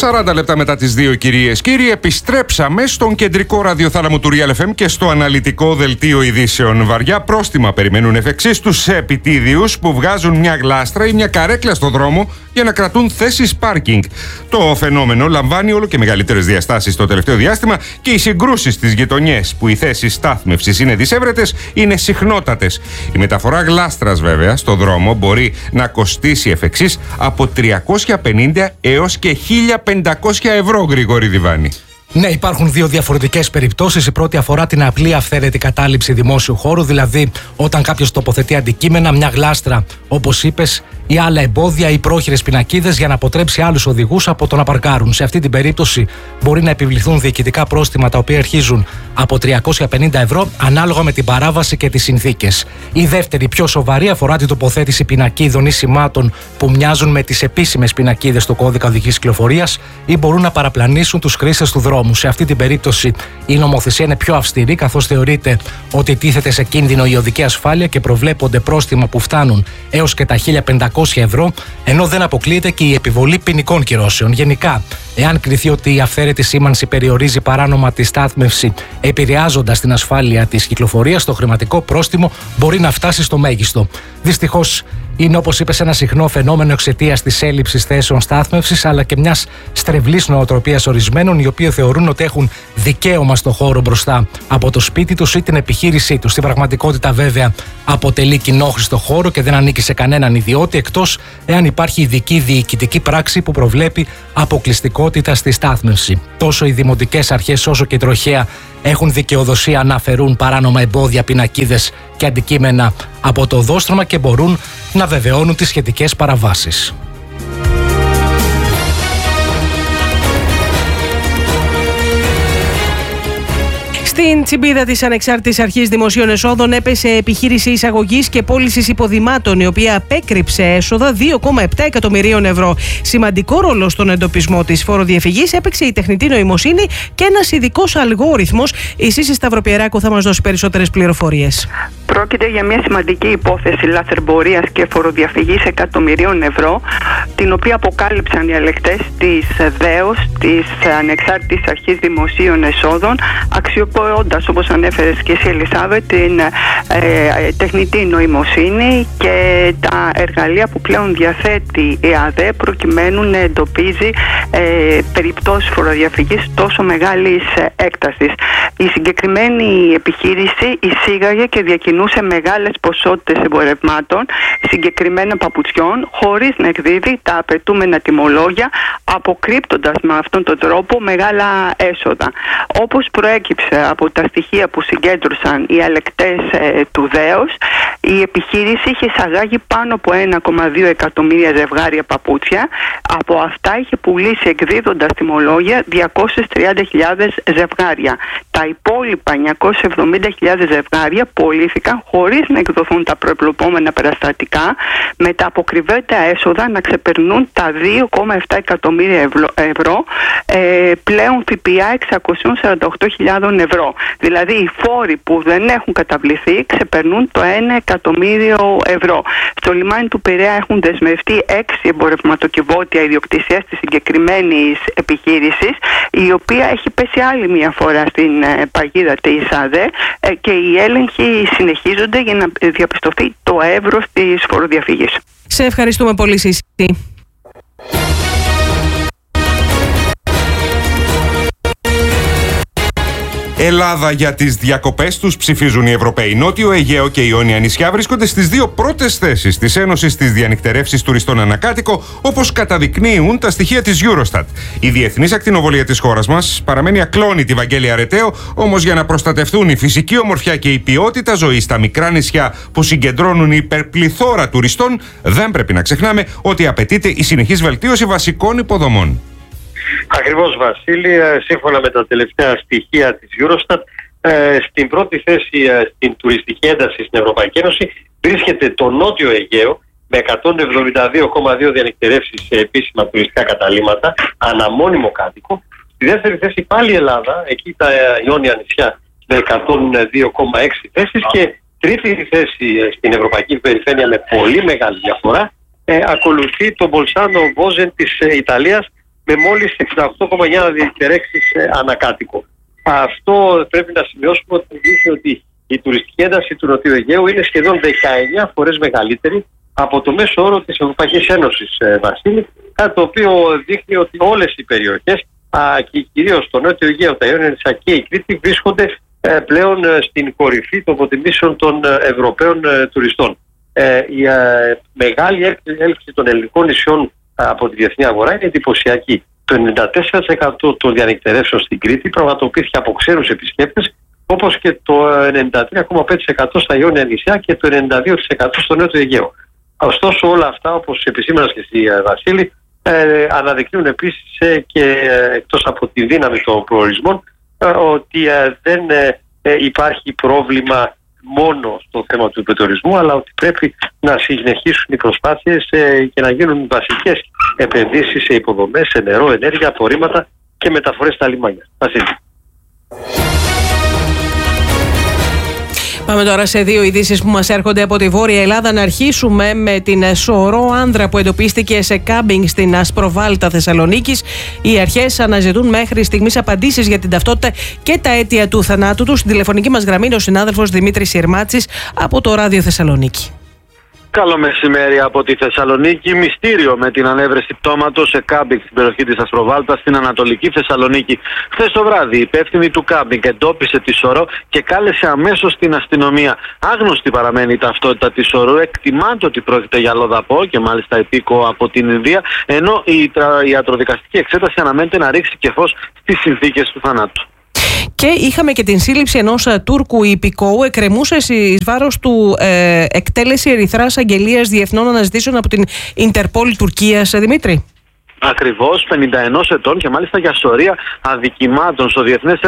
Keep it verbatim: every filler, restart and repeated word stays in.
σαράντα λεπτά μετά τις δύο, κυρίες και κύριοι, επιστρέψαμε στον κεντρικό ραδιοθάλαμο του Real εφ εμ και στο αναλυτικό δελτίο ειδήσεων. Βαριά πρόστιμα περιμένουν εφ' εξής τους επιτίδιους που βγάζουν μια γλάστρα ή μια καρέκλα στο δρόμο για να κρατούν θέσεις πάρκινγκ. Το φαινόμενο λαμβάνει όλο και μεγαλύτερες διαστάσεις το τελευταίο διάστημα και οι συγκρούσεις στις γειτονιές που οι θέσεις στάθμευσης είναι δυσέβρετες είναι συχνότατες. Η μεταφορά γλάστρας, βέβαια, στο δρόμο μπορεί να κοστίσει εφ' εξής από τριακόσια πενήντα έως και χίλια πεντακόσια ευρώ, Γρηγόρη Διβάνη. Ναι, υπάρχουν δύο διαφορετικές περιπτώσεις. Η πρώτη αφορά την απλή αυθαίρετη κατάληψη δημόσιου χώρου, δηλαδή όταν κάποιος τοποθετεί αντικείμενα, μια γλάστρα, όπως είπες, ή άλλα εμπόδια ή πρόχειρες πινακίδες για να αποτρέψει άλλους οδηγούς από το να παρκάρουν. Σε αυτή την περίπτωση μπορεί να επιβληθούν διοικητικά πρόστιμα τα οποία αρχίζουν από τριακόσια πενήντα ευρώ ανάλογα με την παράβαση και τις συνθήκες. Η δεύτερη, πιο σοβαρή, αφορά την τοποθέτηση πινακίδων ή σημάτων που μοιάζουν με τις επίσημες πινακίδες του κώδικα οδικής κυκλοφορίας ή μπορούν να παραπλανήσουν τους χρήστες του δρόμου. Σε αυτή την περίπτωση η νομοθεσία είναι πιο αυστηρή, καθώς θεωρείται ότι τίθεται σε κίνδυνο η οδική ασφάλεια και προβλέπονται πρόστιμα που φτάνουν έως και τα χίλια πεντακόσια ευρώ, ενώ δεν αποκλείεται και η επιβολή ποινικών κυρώσεων. Γενικά, εάν κριθεί ότι η αυθαίρετη σήμανση περιορίζει παράνομα τη στάθμευση, επηρεάζοντας την ασφάλεια της κυκλοφορίας, το χρηματικό πρόστιμο μπορεί να φτάσει στο μέγιστο. Δυστυχώς, είναι, όπως είπες, ένα συχνό φαινόμενο εξαιτίας της έλλειψης θέσεων στάθμευσης, αλλά και μιας στρεβλής νοοτροπίας ορισμένων, οι οποίοι θεωρούν ότι έχουν δικαίωμα στο χώρο μπροστά από το σπίτι τους ή την επιχείρησή τους. Στην πραγματικότητα, βέβαια, αποτελεί κοινόχρηστο χώρο και δεν ανήκει σε κανέναν ιδιώτη, εκτός εάν υπάρχει ειδική διοικητική πράξη που προβλέπει αποκλειστικότητα στη στάθμευση. Τόσο οι δημοτικές αρχές όσο και η τροχέα έχουν δικαιοδοσία να αφαιρούν παράνομα εμπόδια, πινακίδες και αντικείμενα από το οδόστρωμα και μπορούν να βεβαιώνουν τις σχετικές παραβάσεις. Στην τσιμπίδα της Ανεξάρτητης Αρχής Δημοσίων Εσόδων έπεσε επιχείρηση εισαγωγής και πώλησης υποδημάτων, η οποία απέκρυψε έσοδα δύο κόμμα επτά εκατομμυρίων ευρώ. Σημαντικό ρόλο στον εντοπισμό της φοροδιαφυγής έπαιξε η τεχνητή νοημοσύνη και ένας ειδικός αλγόριθμος. Η Σύση Σταυροπιεράκου θα μας δώσει περισσότερες πληροφορίες. Πρόκειται για μια σημαντική υπόθεση λαθρεμπορίας και φοροδιαφυγής εκατομμυρίων ευρώ, την οποία αποκάλυψαν οι ελεκτές της ΔΕΟΣ, της Ανεξάρτητης Αρχής Δημοσίων Εσόδων, αξιοποιώντας, όπως ανέφερες και εσύ, Ελισάβετ, την ε, τεχνητή νοημοσύνη και τα εργαλεία που πλέον διαθέτει η ΑΔΕ προκειμένου να εντοπίζει ε, περιπτώσεις φοροδιαφυγής τόσο μεγάλης έκτασης. Η συγκεκριμένη επιχείρηση εισήγαγε και διακινούσε μεγάλες ποσότητες εμπορευμάτων, συγκεκριμένα παπουτσιών, χωρίς να εκδίδει τα απαιτούμενα τιμολόγια, αποκρύπτοντας με αυτόν τον τρόπο μεγάλα έσοδα. Όπως προέκυψε από τα στοιχεία που συγκέντρωσαν οι ελεκτές ε, του ΔΕΟΣ, η επιχείρηση είχε εισαγάγει πάνω από ένα κόμμα δύο εκατομμύρια ζευγάρια παπούτσια. Από αυτά είχε πουλήσει, εκδίδοντας τιμολόγια, διακόσιες τριάντα χιλιάδες ζευγάρια. Τα υπόλοιπα εννιακόσιες εβδομήντα χιλιάδες ζευγάρια πωλήθηκαν χωρίς να εκδοθούν τα προεπλοπόμενα περαστατικά, με τα αποκρυβέντα έσοδα να ξεπερνούν τα δύο κόμμα επτά εκατομμύρια ευρώ, ε, πλέον ΦΠΑ εξακόσιες σαράντα οκτώ χιλιάδες ευρώ. Δηλαδή οι φόροι που δεν έχουν καταβληθεί ξεπερνούν το ένα εκατομμύριο ευρώ. Στο λιμάνι του Πειραιά έχουν δεσμευτεί έξι εμπορευματοκιβώτια ιδιοκτησίας της συγκεκριμένης επιχείρησης, η οποία έχει πέσει άλλη μια φορά στην παγίδα της ΑΔΕ και οι έλεγχοι συνεχίζονται για να διαπιστωθεί το εύρος της φοροδιαφυγής. Σε ευχαριστούμε πολύ, Σύση. Ελλάδα για τις διακοπές τους ψηφίζουν οι Ευρωπαίοι. Νότιο Αιγαίο και Ιόνια νησιά βρίσκονται στις δύο πρώτες θέσεις της Ένωσης της Διανυκτερεύσης Τουριστών Ανακάτοικο, όπως καταδεικνύουν τα στοιχεία της Eurostat. Η διεθνής ακτινοβολία της χώρας μας παραμένει ακλόνητη, Βαγγέλη Αρεταίο, όμως για να προστατευτούν η φυσική ομορφιά και η ποιότητα ζωής στα μικρά νησιά που συγκεντρώνουν υπερπληθώρα τουριστών, δεν πρέπει να ξεχνάμε ότι απαιτείται η συνεχής βελτίωση βασικών υποδομών. Ακριβώς, Βασίλη, σύμφωνα με τα τελευταία στοιχεία της Eurostat, στην πρώτη θέση στην τουριστική ένταση στην Ευρωπαϊκή Ένωση βρίσκεται το Νότιο Αιγαίο με εκατόν εβδομήντα δύο κόμμα δύο διανυκτερεύσεις σε επίσημα τουριστικά καταλύματα αναμόνιμο κάτοικο. Στη δεύτερη θέση πάλι η Ελλάδα, εκεί τα Ιόνια νησιά με εκατόν δύο κόμμα έξι θέσεις, και τρίτη θέση στην Ευρωπαϊκή Περιφέρεια με πολύ μεγάλη διαφορά ε, ακολουθεί το Μπολσάνο Βόζεν της ε, Ιταλίας με μόλις εξήντα οκτώ κόμμα εννιά διεκτερέξεις ανακάτοικο. Αυτό πρέπει να σημειώσουμε ότι δείχνει ότι η τουριστική ένταση του Νοτιού Αιγαίου είναι σχεδόν δεκαεννιά φορές μεγαλύτερη από το μέσο όρο της Ευρωπαϊκής Ένωσης, Βασίλη, κάτι το οποίο δείχνει ότι όλες οι περιοχές και κυρίως το Νότιο Αιγαίο, τα Ιόνια Νησιά και η Κρήτη βρίσκονται πλέον στην κορυφή των αποτιμήσεων των Ευρωπαίων τουριστών. Η μεγάλη έλξη των ελληνικών νησιών από τη διεθνή αγορά είναι εντυπωσιακή. Το ενενήντα τέσσερα τοις εκατό των διανυκτερεύσεων στην Κρήτη πραγματοποιήθηκε από ξένους επισκέπτες, όπως και το ενενήντα τρία κόμμα πέντε τοις εκατό στα Ιόνια Νησιά και το ενενήντα δύο τοις εκατό στο Νότιο Αιγαίο. Ωστόσο, όλα αυτά, όπως επισήμανας και εσύ, Βασίλη, ε, αναδεικνύουν επίσης ε, και ε, εκτός από τη δύναμη των προορισμών ε, ότι ε, δεν ε, ε, υπάρχει πρόβλημα μόνο στο θέμα του υπερτουρισμού, αλλά ότι πρέπει να συνεχίσουν οι προσπάθειες ε, και να γίνουν βασικές επενδύσεις σε υποδομές, σε νερό, ενέργεια, απορρίμματα και μεταφορές στα λιμάνια. Βασίλη. Πάμε τώρα σε δύο ειδήσεις που μας έρχονται από τη Βόρεια Ελλάδα. Να αρχίσουμε με την σωρό άνδρα που εντοπίστηκε σε κάμπινγκ στην Ασπροβάλτα Θεσσαλονίκης. Οι αρχές αναζητούν μέχρι στιγμής απαντήσεις για την ταυτότητα και τα αίτια του θανάτου του. Στην τηλεφωνική μας γραμμή είναι ο συνάδελφος Δημήτρης Συρμάτσης από το Ράδιο Θεσσαλονίκη. Καλό μεσημέρι από τη Θεσσαλονίκη. Μυστήριο με την ανέβρεση πτώματος σε κάμπινγκ στην περιοχή της Ασπροβάλτας στην Ανατολική Θεσσαλονίκη. Χθες το βράδυ, η υπεύθυνη του κάμπινγκ εντόπισε τη σωρό και κάλεσε αμέσως την αστυνομία. Άγνωστη παραμένει η ταυτότητα της σωρού. Εκτιμάται ότι πρόκειται για λοδαπό και μάλιστα υπήκο από την Ινδία, ενώ η ιατροδικαστική εξέταση αναμένεται να ρίξει και φως στις συνθήκες του θανάτου. Και είχαμε και την σύλληψη ενός Τούρκου υπηκόου. Εκκρεμούσε εις βάρος του ε, εκτέλεση ερυθράς αγγελίας διεθνών αναζητήσεων από την Ιντερπόλ Τουρκίας. Δημήτρη. Ακριβώς, πενήντα ένα ετών και μάλιστα για σωρία αδικημάτων στο διεθνές